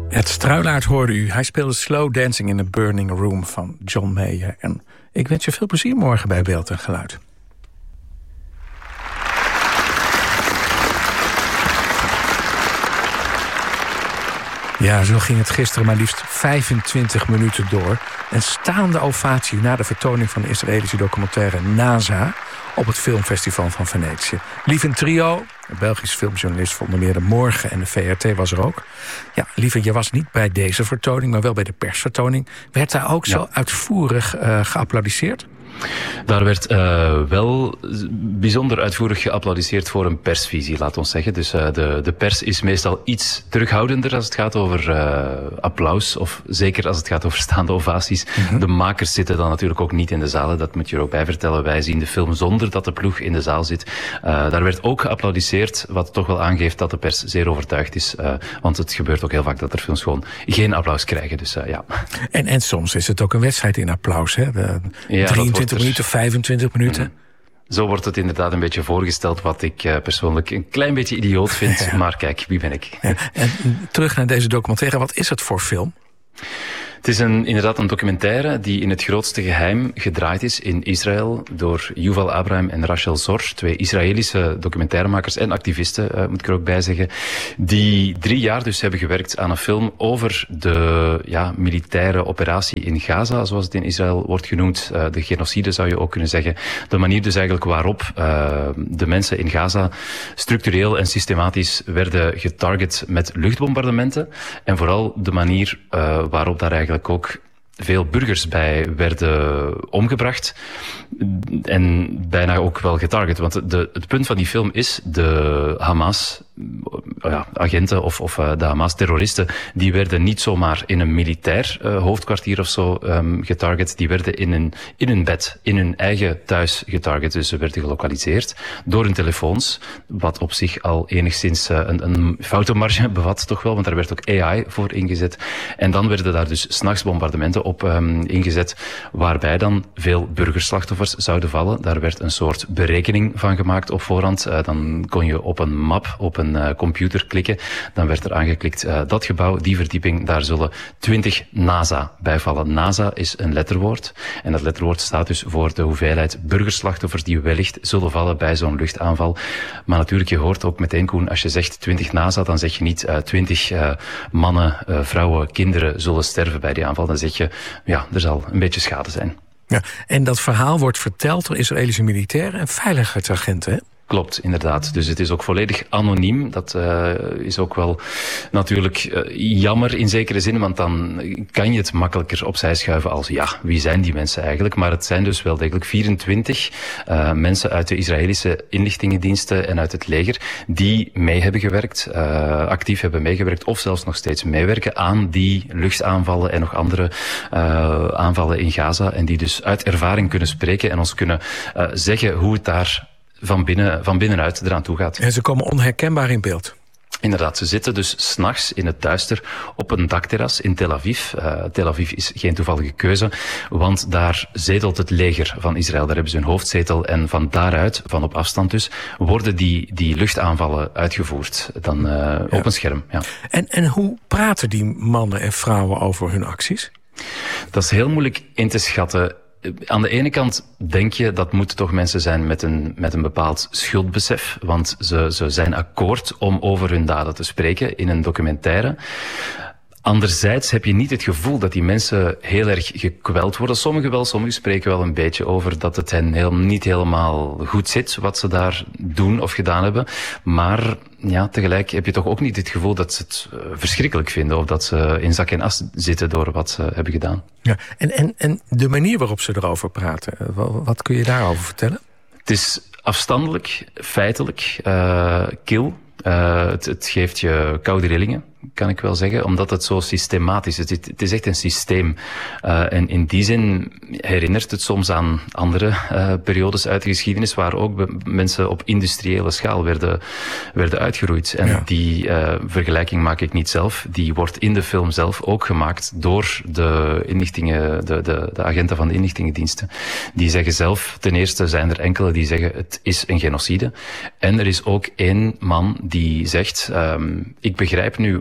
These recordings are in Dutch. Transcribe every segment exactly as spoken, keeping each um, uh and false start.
Ed Struilaert hoorde u. Hij speelde Slow Dancing in a Burning Room van John Mayer. En ik wens je veel plezier morgen bij Beeld en Geluid. Ja, zo ging het gisteren maar liefst vijfentwintig minuten door. Een staande ovatie na de vertoning van de Israëlische documentaire NASA op het filmfestival van Venetië. Lieven Trio, een Belgisch filmjournalist voor onder meer de Morgen en de V R T was er ook. Ja, Lieven, je was niet bij deze vertoning, maar wel bij de persvertoning. Werd daar ook ja. zo uitvoerig uh, geapplaudisseerd? Daar werd uh, wel bijzonder uitvoerig geapplaudisseerd voor een persvisie, laat ons zeggen. Dus uh, de, de pers is meestal iets terughoudender als het gaat over uh, applaus. Of zeker als het gaat over staande ovaties. Mm-hmm. De makers zitten dan natuurlijk ook niet in de zalen. Dat moet je er ook bij vertellen. Wij zien de film zonder dat de ploeg in de zaal zit. Uh, daar werd ook geapplaudisseerd, wat toch wel aangeeft dat de pers zeer overtuigd is. Uh, want het gebeurt ook heel vaak dat er films gewoon geen applaus krijgen. Dus uh, ja. En, en soms is het ook een wedstrijd in applaus, hè? De ja, drieëntwintig minuten, vijfentwintig minuten. Mm. Zo wordt het inderdaad een beetje voorgesteld, wat ik uh, persoonlijk een klein beetje idioot vind. Ja. Maar kijk, wie ben ik? Ja. En terug naar deze documentaire, wat is het voor film? Het is een, inderdaad een documentaire die in het grootste geheim gedraaid is in Israël door Yuval Abraham en Rachel Zor, twee Israëlische documentairemakers en activisten, uh, moet ik er ook bij zeggen, die drie jaar dus hebben gewerkt aan een film over de ja, militaire operatie in Gaza, zoals het in Israël wordt genoemd. Uh, de genocide zou je ook kunnen zeggen. De manier dus eigenlijk waarop uh, de mensen in Gaza structureel en systematisch werden getarget met luchtbombardementen en vooral de manier uh, waarop daar eigenlijk ook veel burgers bij werden omgebracht en bijna ook wel getarget. Want de, het punt van die film is de Hamas ja, agenten of, of uh, de Hamas-terroristen, die werden niet zomaar in een militair uh, hoofdkwartier of zo um, getarget. Die werden in een, in hun bed, in hun eigen thuis getarget. Dus ze werden gelokaliseerd door hun telefoons, wat op zich al enigszins uh, een, een foutenmarge bevat, toch wel, want daar werd ook A I voor ingezet. En dan werden daar dus 's nachts bombardementen op um, ingezet, waarbij dan veel burgerslachtoffers zouden vallen. Daar werd een soort berekening van gemaakt op voorhand. Uh, dan kon je op een map, op een uh, computer klikken. Dan werd er aangeklikt, uh, dat gebouw, die verdieping, daar zullen twintig NASA bij vallen. NASA is een letterwoord. En dat letterwoord staat dus voor de hoeveelheid burgerslachtoffers die wellicht zullen vallen bij zo'n luchtaanval. Maar natuurlijk, je hoort ook meteen, Koen, als je zegt twintig NASA, dan zeg je niet uh, twintig uh, mannen, uh, vrouwen, kinderen zullen sterven bij die aanval. Dan zeg je, ja, er zal een beetje schade zijn. Ja, en dat verhaal wordt verteld door Israëlische militairen en veiligheidsagenten, hè? Klopt, inderdaad. Dus het is ook volledig anoniem. Dat uh, is ook wel natuurlijk uh, jammer in zekere zin, want dan kan je het makkelijker opzij schuiven als, ja, wie zijn die mensen eigenlijk? Maar het zijn dus wel degelijk vierentwintig uh, mensen uit de Israëlische inlichtingendiensten en uit het leger die mee hebben gewerkt, uh, actief hebben meegewerkt of zelfs nog steeds meewerken aan die luchtaanvallen en nog andere uh, aanvallen in Gaza. En die dus uit ervaring kunnen spreken en ons kunnen uh, zeggen hoe het daar van, binnen, van binnenuit eraan toe gaat. En ze komen onherkenbaar in beeld. Inderdaad, ze zitten dus 's nachts in het duister op een dakterras in Tel Aviv. Uh, Tel Aviv is geen toevallige keuze, want daar zetelt het leger van Israël. Daar hebben ze hun hoofdzetel en van daaruit, van op afstand dus, worden die, die luchtaanvallen uitgevoerd. Dan uh, ja. op een scherm. Ja. En, en hoe praten die mannen en vrouwen over hun acties? Dat is heel moeilijk in te schatten. Aan de ene kant denk je dat moeten toch mensen zijn met een, met een bepaald schuldbesef, want ze, ze zijn akkoord om over hun daden te spreken in een documentaire. Anderzijds heb je niet het gevoel dat die mensen heel erg gekweld worden. Sommigen wel, sommigen spreken wel een beetje over dat het hen heel, niet helemaal goed zit wat ze daar doen of gedaan hebben. Maar ja, tegelijk heb je toch ook niet het gevoel dat ze het uh, verschrikkelijk vinden of dat ze in zak en as zitten door wat ze hebben gedaan. Ja, en, en, en de manier waarop ze erover praten, wat, wat kun je daarover vertellen? Het is afstandelijk, feitelijk, uh, kil. Uh, het, het geeft je koude rillingen, kan ik wel zeggen, omdat het zo systematisch is. Het, het is echt een systeem. Uh, en in die zin herinnert het soms aan andere uh, periodes uit de geschiedenis waar ook mensen op industriële schaal werden, werden uitgeroeid. En ja. die uh, vergelijking maak ik niet zelf. Die wordt in de film zelf ook gemaakt door de inlichtingen, de, de, de agenten van de inlichtingendiensten. Die zeggen zelf, ten eerste zijn er enkele die zeggen het is een genocide. En er is ook één man die zegt, um, ik begrijp nu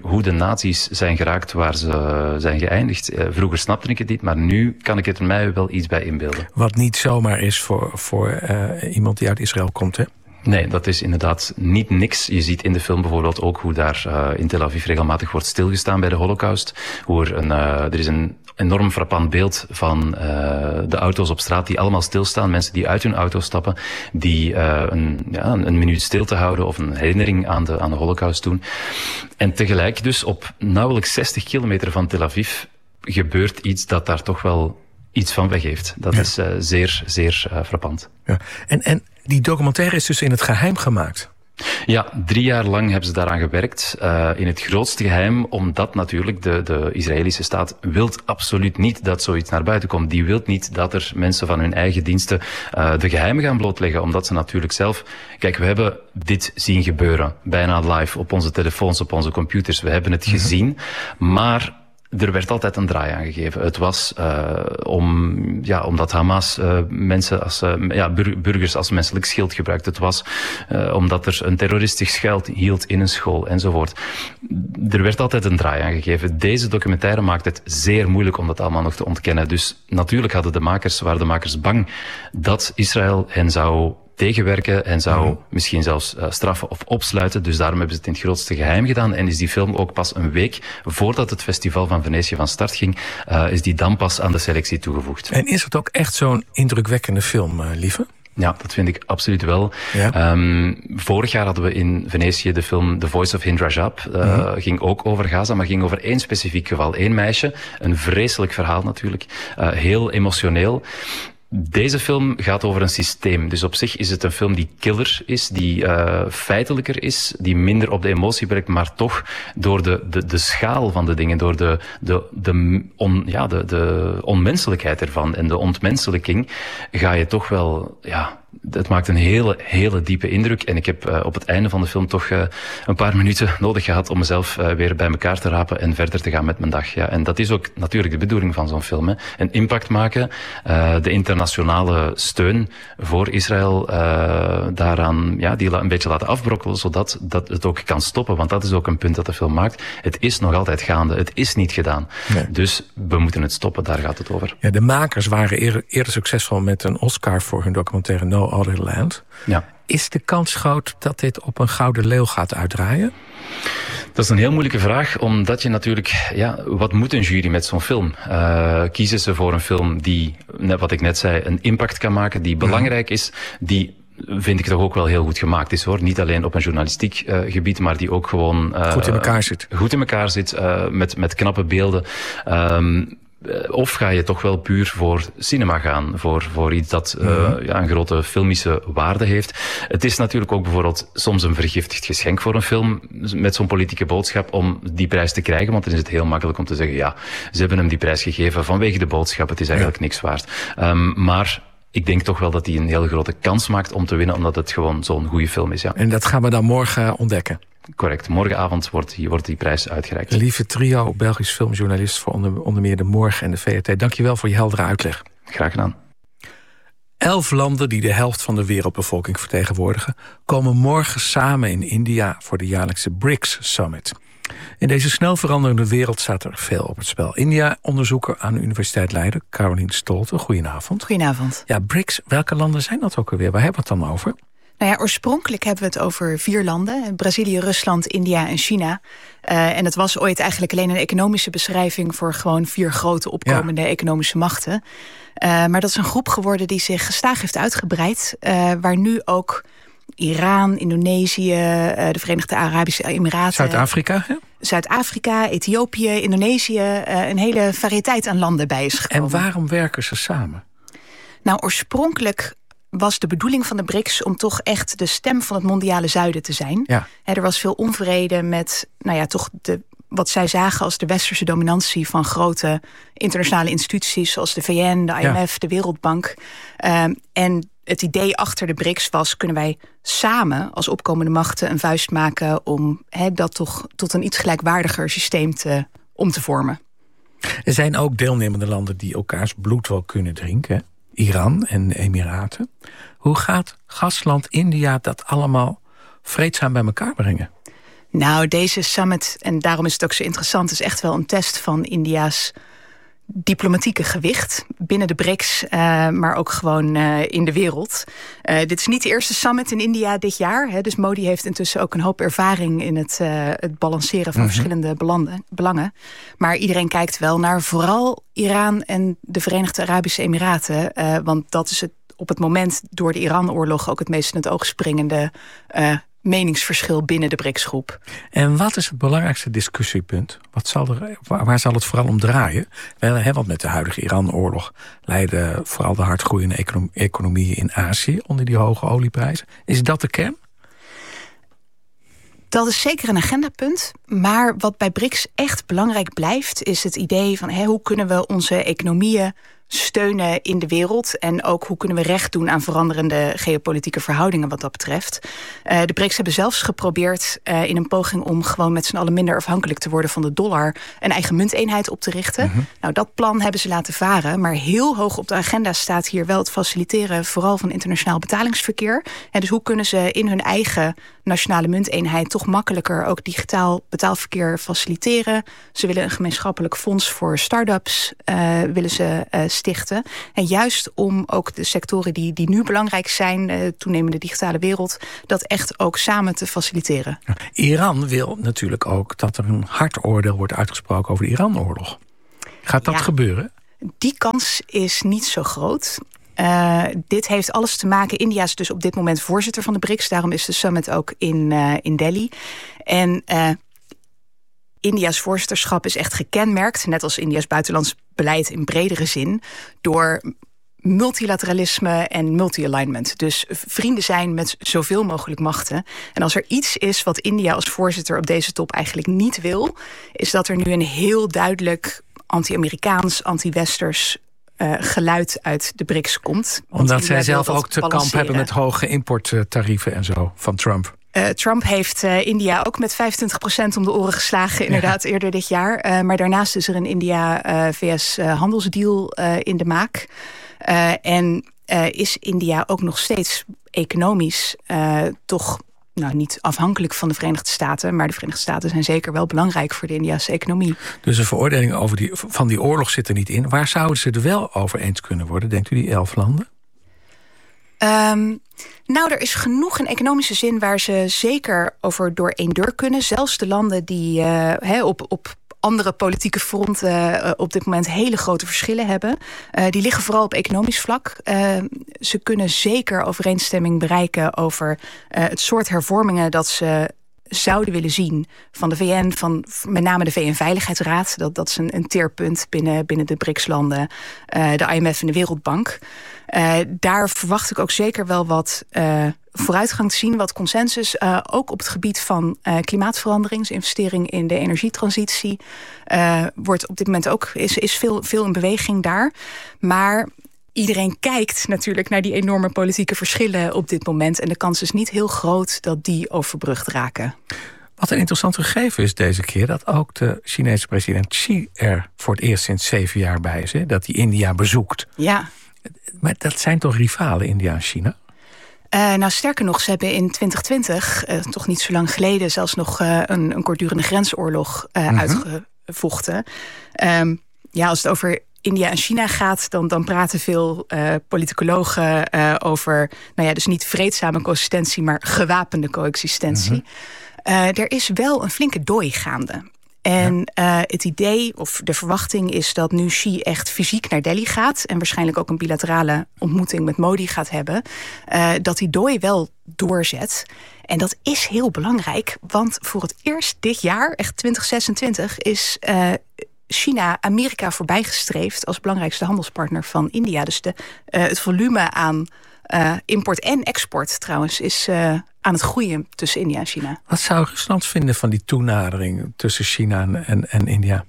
hoe de nazi's zijn geraakt waar ze zijn geëindigd. Uh, vroeger snapte ik het niet, maar nu kan ik er mij wel iets bij inbeelden. Wat niet zomaar is voor, voor uh, iemand die uit Israël komt, hè? Nee, dat is inderdaad niet niks. Je ziet in de film bijvoorbeeld ook hoe daar uh, in Tel Aviv regelmatig wordt stilgestaan bij de Holocaust. Hoe er, een, uh, er is een enorm frappant beeld van uh, de auto's op straat die allemaal stilstaan. Mensen die uit hun auto stappen, die uh, een, ja, een minuut stilte houden of een herinnering aan de, aan de Holocaust doen. En tegelijk dus op nauwelijks zestig kilometer van Tel Aviv gebeurt iets dat daar toch wel iets van weggeeft. Dat ja. is uh, zeer, zeer uh, frappant. Ja. En, en die documentaire is dus in het geheim gemaakt? Ja, drie jaar lang hebben ze daaraan gewerkt. Uh, in het grootste geheim, omdat natuurlijk de, de Israëlische staat wilt absoluut niet dat zoiets naar buiten komt. Die wilt niet dat er mensen van hun eigen diensten uh, de geheimen gaan blootleggen. Omdat ze natuurlijk zelf... Kijk, we hebben dit zien gebeuren. Bijna live op onze telefoons, op onze computers. We hebben het mm-hmm. gezien. Maar... er werd altijd een draai aan gegeven. Het was uh, om, ja, omdat Hamas uh, mensen als, uh, ja, bur- burgers als menselijk schild gebruikt. Het was uh, omdat er een terroristisch schuil hield in een school enzovoort. Er werd altijd een draai aan gegeven. Deze documentaire maakt het zeer moeilijk om dat allemaal nog te ontkennen. Dus natuurlijk hadden de makers, waren de makers bang dat Israël hen zou tegenwerken en zou mm-hmm. misschien zelfs uh, straffen of opsluiten. Dus daarom hebben ze het in het grootste geheim gedaan. En is die film ook pas een week voordat het festival van Venetië van start ging, uh, is die dan pas aan de selectie toegevoegd. En is het ook echt zo'n indrukwekkende film, uh, lieve? Ja, dat vind ik absoluut wel. Ja. Um, vorig jaar hadden we in Venetië de film The Voice of Hind Rajab. Uh, mm-hmm. Ging ook over Gaza, maar ging over één specifiek geval. Eén meisje, een vreselijk verhaal natuurlijk. Uh, heel emotioneel. Deze film gaat over een systeem. Dus op zich is het een film die killer is, die uh, feitelijker is, die minder op de emotie werkt, maar toch door de, de, de schaal van de dingen, door de, de, de, on, ja, de, de onmenselijkheid ervan en de ontmenselijking, ga je toch wel... ja. Het maakt een hele, hele diepe indruk. En ik heb uh, op het einde van de film toch uh, een paar minuten nodig gehad om mezelf uh, weer bij elkaar te rapen en verder te gaan met mijn dag. Ja, en dat is ook natuurlijk de bedoeling van zo'n film. Hè. Een impact maken, uh, de internationale steun voor Israël uh, daaraan, ja, die la- een beetje laten afbrokkelen, zodat dat het ook kan stoppen. Want dat is ook een punt dat de film maakt. Het is nog altijd gaande. Het is niet gedaan. Nee. Dus we moeten het stoppen. Daar gaat het over. Ja, de makers waren eerder, eerder succesvol met een Oscar voor hun documentaire No Other Land. Ja. Is de kans groot dat dit op een gouden leeuw gaat uitdraaien? Dat is een heel moeilijke vraag, omdat je natuurlijk... ja, wat moet een jury met zo'n film? Uh, kiezen ze voor een film die, net wat ik net zei, een impact kan maken, die belangrijk is, die... vind ik toch ook wel heel goed gemaakt is, hoor. Niet alleen op een journalistiek uh, gebied, maar die ook gewoon... Uh, goed in elkaar zit. Goed in elkaar zit, uh, met, met knappe beelden. Um, Of ga je toch wel puur voor cinema gaan, voor, voor iets dat uh, mm-hmm. ja, een grote filmische waarde heeft. Het is natuurlijk ook bijvoorbeeld soms een vergiftigd geschenk voor een film met zo'n politieke boodschap om die prijs te krijgen, want dan is het heel makkelijk om te zeggen, ja, ze hebben hem die prijs gegeven vanwege de boodschap, het is eigenlijk ja. niks waard. Um, maar ik denk toch wel dat hij een heel grote kans maakt om te winnen, omdat het gewoon zo'n goede film is. Ja. En dat gaan we dan morgen ontdekken? Correct. Morgenavond wordt die, wordt die prijs uitgereikt. Lieve trio, Belgisch filmjournalist voor onder, onder meer De Morgen en de V R T. Dank je wel voor je heldere uitleg. Graag gedaan. Elf landen die de helft van de wereldbevolking vertegenwoordigen, komen morgen samen in India voor de jaarlijkse B R I C S Summit. In deze snel veranderende wereld staat er veel op het spel. India-onderzoeker aan de Universiteit Leiden, Caroline Stolte. Goedenavond. Goedenavond. Ja, B R I C S, welke landen zijn dat ook alweer? Waar hebben we het dan over? Nou ja, oorspronkelijk hebben we het over vier landen. Brazilië, Rusland, India en China. Uh, en het was ooit eigenlijk alleen een economische beschrijving voor gewoon vier grote opkomende ja. economische machten. Uh, maar dat is een groep geworden die zich gestaag heeft uitgebreid. Uh, waar nu ook Iran, Indonesië, uh, de Verenigde Arabische Emiraten... Zuid-Afrika, hè? Zuid-Afrika, Ethiopië, Indonesië. Uh, een hele variëteit aan landen bij is gekomen. En waarom werken ze samen? Nou, oorspronkelijk was de bedoeling van de B R I C S om toch echt de stem van het mondiale zuiden te zijn. Ja. He, er was veel onvrede met, nou ja, toch de, wat zij zagen als de westerse dominantie van grote internationale instituties zoals de V N, de I M F, ja. de Wereldbank. Um, en het idee achter de B R I C S was, kunnen wij samen als opkomende machten een vuist maken om he, dat toch tot een iets gelijkwaardiger systeem te, om te vormen. Er zijn ook deelnemende landen die elkaars bloed wel kunnen drinken. Iran en de Emiraten. Hoe gaat gastland India dat allemaal vreedzaam bij elkaar brengen? Nou, deze summit, en daarom is het ook zo interessant, is echt wel een test van India's diplomatieke gewicht binnen de B R I C S, uh, maar ook gewoon uh, in de wereld. Uh, dit is niet de eerste summit in India dit jaar. Hè, dus Modi heeft intussen ook een hoop ervaring in het, uh, het balanceren van mm-hmm. verschillende belanden, belangen. Maar iedereen kijkt wel naar vooral Iran en de Verenigde Arabische Emiraten. Uh, want dat is het op het moment door de Iran-oorlog ook het meest in het oog springende uh, meningsverschil binnen de B R I C S-groep. En wat is het belangrijkste discussiepunt? Wat zal er, waar, waar zal het vooral om draaien? Wel, hè, want met de huidige Iran-oorlog leiden vooral de hardgroeiende econom- economieën in Azië onder die hoge olieprijzen. Is dat de kern? Dat is zeker een agendapunt. Maar wat bij B R I C S echt belangrijk blijft, is het idee van hè, hoe kunnen we onze economieën steunen in de wereld en ook hoe kunnen we recht doen aan veranderende geopolitieke verhoudingen wat dat betreft. Uh, de B R I C S hebben zelfs geprobeerd uh, in een poging om gewoon met z'n allen minder afhankelijk te worden van de dollar een eigen munteenheid op te richten. Mm-hmm. Nou, dat plan hebben ze laten varen, maar heel hoog op de agenda staat hier wel het faciliteren vooral van internationaal betalingsverkeer. En dus hoe kunnen ze in hun eigen nationale munteenheid toch makkelijker ook digitaal betaalverkeer faciliteren. Ze willen een gemeenschappelijk fonds voor start-ups uh, willen ze uh, stichten. En juist om ook de sectoren die, die nu belangrijk zijn, uh, toenemende digitale wereld, dat echt ook samen te faciliteren. Iran wil natuurlijk ook dat er een hard oordeel wordt uitgesproken over de Iran-oorlog. Gaat dat ja, gebeuren? Die kans is niet zo groot. Uh, dit heeft alles te maken. India is dus op dit moment voorzitter van de B R I C S. Daarom is de summit ook in, uh, in Delhi. En uh, India's voorzitterschap is echt gekenmerkt, net als India's buitenlands beleid in bredere zin, door multilateralisme en multi-alignment. Dus vrienden zijn met zoveel mogelijk machten. En als er iets is wat India als voorzitter op deze top eigenlijk niet wil, is dat er nu een heel duidelijk anti-Amerikaans, anti-westers Uh, geluid uit de B R I C S komt. Omdat zij zelf ook te kamp hebben met hoge importtarieven en zo van Trump. Uh, Trump heeft uh, India ook met vijfentwintig procent om de oren geslagen, inderdaad, ja. eerder dit jaar. Uh, maar daarnaast is er een India-V S-handelsdeal uh, uh, in de maak. Uh, en uh, is India ook nog steeds economisch uh, toch nou, niet afhankelijk van de Verenigde Staten, maar de Verenigde Staten zijn zeker wel belangrijk voor de Indiase economie. Dus een veroordeling over die, van die oorlog zit er niet in. Waar zouden ze er wel over eens kunnen worden, denkt u, die elf landen? Um, nou, er is genoeg in economische zin waar ze zeker over door één deur kunnen. Zelfs de landen die uh, he, op, op andere politieke fronten uh, op dit moment hele grote verschillen hebben. Uh, die liggen vooral op economisch vlak. Uh, ze kunnen zeker overeenstemming bereiken over uh, het soort hervormingen dat ze zouden willen zien van de V N, van met name de V N-veiligheidsraad. Dat, dat is een, een teerpunt binnen, binnen de B R I C S-landen, uh, de I M F en de Wereldbank. Uh, daar verwacht ik ook zeker wel wat uh, vooruitgang te zien, wat consensus. Uh, ook op het gebied van uh, klimaatverandering, dus investering in de energietransitie. Uh, wordt op dit moment ook, is, is veel, veel in beweging daar. Maar iedereen kijkt natuurlijk naar die enorme politieke verschillen op dit moment. En de kans is niet heel groot dat die overbrugd raken. Wat een interessant gegeven is deze keer, dat ook de Chinese president Xi er voor het eerst sinds zeven jaar bij is. Hè? Dat hij India bezoekt. Ja. Maar dat zijn toch rivalen, India en China? Uh, nou, sterker nog, ze hebben in twintig twintig, uh, toch niet zo lang geleden, zelfs nog uh, een, een kortdurende grensoorlog uh, mm-hmm. uitgevochten. Um, ja, als het over India en China gaat, dan, dan praten veel uh, politicologen uh, over, nou ja, dus niet vreedzame coexistentie, maar gewapende coexistentie. Mm-hmm. Uh, er is wel een flinke dooi gaande. En ja. uh, het idee, of de verwachting is dat nu Xi echt fysiek naar Delhi gaat en waarschijnlijk ook een bilaterale ontmoeting met Modi gaat hebben, uh, dat die dooi wel doorzet. En dat is heel belangrijk, want voor het eerst dit jaar, echt twintig zesentwintig, is Uh, China Amerika voorbijgestreefd als belangrijkste handelspartner van India. Dus de, uh, het volume aan uh, import en export trouwens is uh, aan het groeien tussen India en China. Wat zou Rusland vinden van die toenadering tussen China en, en India?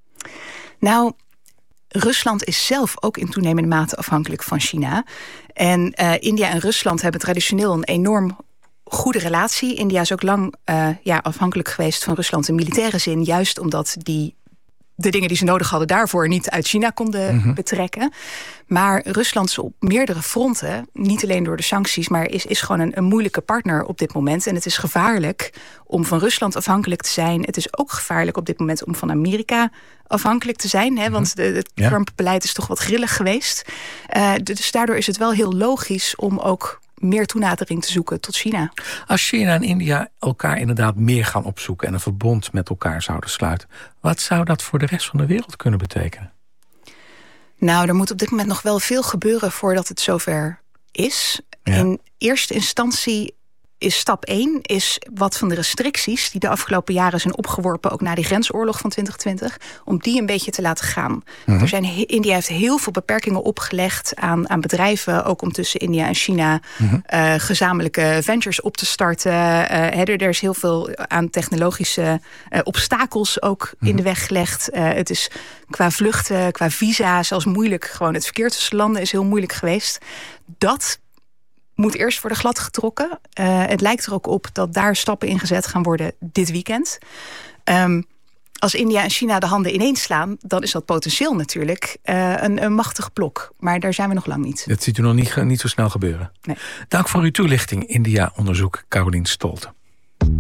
Nou, Rusland is zelf ook in toenemende mate afhankelijk van China. En uh, India en Rusland hebben traditioneel een enorm goede relatie. India is ook lang uh, ja, afhankelijk geweest van Rusland in militaire zin, juist omdat die de dingen die ze nodig hadden daarvoor niet uit China konden mm-hmm. betrekken. Maar Rusland is op meerdere fronten, niet alleen door de sancties, maar is, is gewoon een, een moeilijke partner op dit moment. En het is gevaarlijk om van Rusland afhankelijk te zijn. Het is ook gevaarlijk op dit moment om van Amerika afhankelijk te zijn. Hè, want de, het ja. Trump-beleid is toch wat grillig geweest. Uh, dus daardoor is het wel heel logisch om ook meer toenadering te zoeken tot China. Als China en India elkaar inderdaad meer gaan opzoeken en een verbond met elkaar zouden sluiten, wat zou dat voor de rest van de wereld kunnen betekenen? Nou, er moet op dit moment nog wel veel gebeuren voordat het zover is. Ja. In eerste instantie is stap één is wat van de restricties die de afgelopen jaren zijn opgeworpen, ook na die grensoorlog van twintig twintig, om die een beetje te laten gaan. Mm-hmm. Er zijn, India heeft heel veel beperkingen opgelegd aan, aan bedrijven, ook om tussen India en China mm-hmm. uh, gezamenlijke ventures op te starten. Uh, er is heel veel aan technologische uh, obstakels ook mm-hmm. in de weg gelegd. Uh, het is qua vluchten, qua visa zelfs moeilijk. Gewoon het verkeer tussen landen is heel moeilijk geweest. Dat moet eerst worden gladgetrokken. Uh, het lijkt er ook op dat daar stappen in gezet gaan worden dit weekend. Um, als India en China de handen ineens slaan, dan is dat potentieel natuurlijk uh, een, een machtig blok. Maar daar zijn we nog lang niet. Dat ziet u nog niet, niet zo snel gebeuren. Nee. Dank voor uw toelichting, India-onderzoek Carolien Stolte.